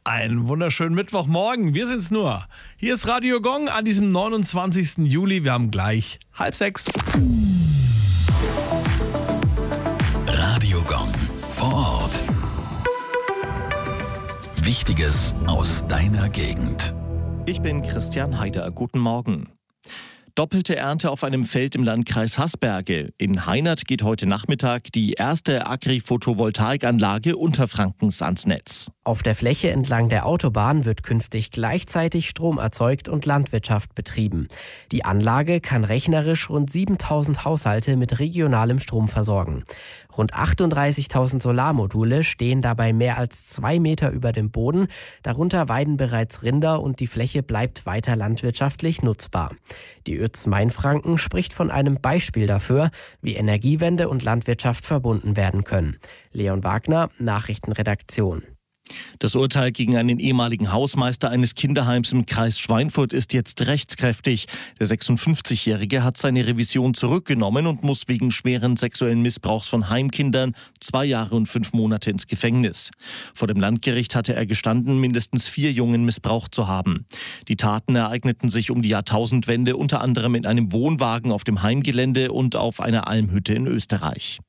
Einen wunderschönen Mittwochmorgen. Wir sind's nur. Hier ist Radio Gong an diesem 29. Juli. Wir haben gleich 5:30. Radio Gong vor Ort. Wichtiges aus deiner Gegend. Ich bin Christian Haider. Guten Morgen. Doppelte Ernte auf einem Feld im Landkreis Haßberge. In Hainert geht heute Nachmittag die erste Agri-Photovoltaikanlage Unterfrankens ans Netz. Auf der Fläche entlang der Autobahn wird künftig gleichzeitig Strom erzeugt und Landwirtschaft betrieben. Die Anlage kann rechnerisch rund 7.000 Haushalte mit regionalem Strom versorgen. Rund 38.000 Solarmodule stehen dabei mehr als 2 Meter über dem Boden. Darunter weiden bereits Rinder und die Fläche bleibt weiter landwirtschaftlich nutzbar. Die ÖZ Mainfranken spricht von einem Beispiel dafür, wie Energiewende und Landwirtschaft verbunden werden können. Leon Wagner, Nachrichtenredaktion. Das Urteil gegen einen ehemaligen Hausmeister eines Kinderheims im Kreis Schweinfurt ist jetzt rechtskräftig. Der 56-Jährige hat seine Revision zurückgenommen und muss wegen schweren sexuellen Missbrauchs von Heimkindern 2 Jahre und 5 Monate ins Gefängnis. Vor dem Landgericht hatte er gestanden, mindestens 4 Jungen missbraucht zu haben. Die Taten ereigneten sich um die Jahrtausendwende, unter anderem in einem Wohnwagen auf dem Heimgelände und auf einer Almhütte in Österreich.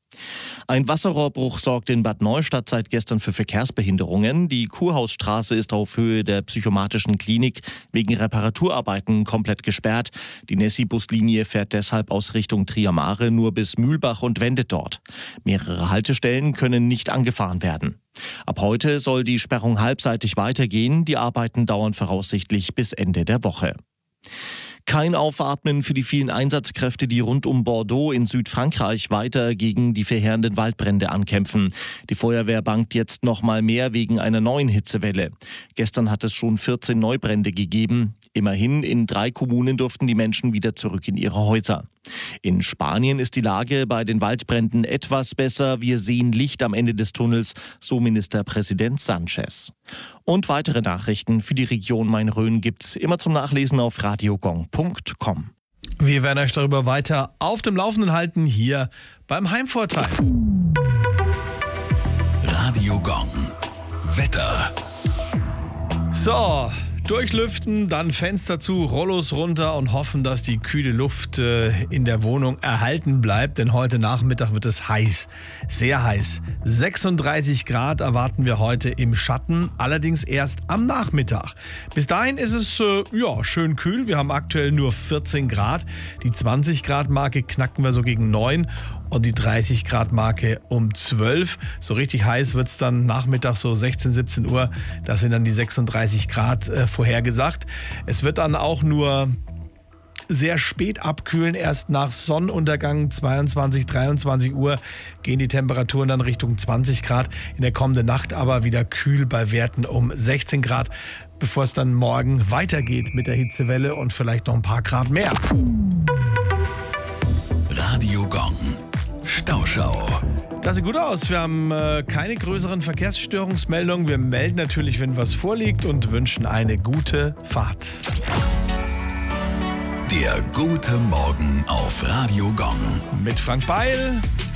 Ein Wasserrohrbruch sorgt in Bad Neustadt seit gestern für Verkehrsbehinderungen. Die Kurhausstraße ist auf Höhe der psychomatischen Klinik wegen Reparaturarbeiten komplett gesperrt. Die Nessi-Buslinie fährt deshalb aus Richtung Triamare nur bis Mühlbach und wendet dort. Mehrere Haltestellen können nicht angefahren werden. Ab heute soll die Sperrung halbseitig weitergehen. Die Arbeiten dauern voraussichtlich bis Ende der Woche. Kein Aufatmen für die vielen Einsatzkräfte, die rund um Bordeaux in Südfrankreich weiter gegen die verheerenden Waldbrände ankämpfen. Die Feuerwehr bangt jetzt noch mal mehr wegen einer neuen Hitzewelle. Gestern hat es schon 14 Neubrände gegeben. Immerhin, in 3 Kommunen durften die Menschen wieder zurück in ihre Häuser. In Spanien ist die Lage bei den Waldbränden etwas besser. Wir sehen Licht am Ende des Tunnels, so Ministerpräsident Sanchez. Und weitere Nachrichten für die Region Main-Rhön gibt's immer zum Nachlesen auf radiogong.com. Wir werden euch darüber weiter auf dem Laufenden halten, hier beim Heimvorteil. Radio Gong. Wetter. So, durchlüften, dann Fenster zu, Rollos runter und hoffen, dass die kühle Luft in der Wohnung erhalten bleibt. Denn heute Nachmittag wird es heiß, sehr heiß. 36 Grad erwarten wir heute im Schatten, allerdings erst am Nachmittag. Bis dahin ist es schön kühl. Wir haben aktuell nur 14 Grad. Die 20 Grad Marke knacken wir so gegen 9 und die 30 Grad Marke um 12. So richtig heiß wird es dann nachmittags so 16, 17 Uhr. Das sind dann die 36 Grad vorhergesagt. Es wird dann auch nur sehr spät abkühlen. Erst nach Sonnenuntergang 22, 23 Uhr gehen die Temperaturen dann Richtung 20 Grad. In der kommenden Nacht aber wieder kühl bei Werten um 16 Grad, bevor es dann morgen weitergeht mit der Hitzewelle und vielleicht noch ein paar Grad mehr. Radio Gong. Stauschau. Das sieht gut aus. Wir haben keine größeren Verkehrsstörungsmeldungen. Wir melden natürlich, wenn was vorliegt und wünschen eine gute Fahrt. Der gute Morgen auf Radio Gong. Mit Frank Beil